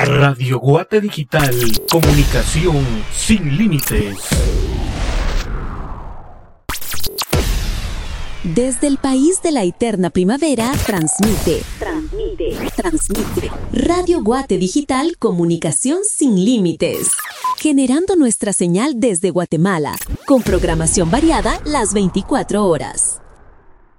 Radio Guate Digital, comunicación sin límites. Desde el país de la eterna primavera, transmite. Radio Guate Digital, comunicación sin límites. Generando nuestra señal desde Guatemala, con programación variada las 24 horas.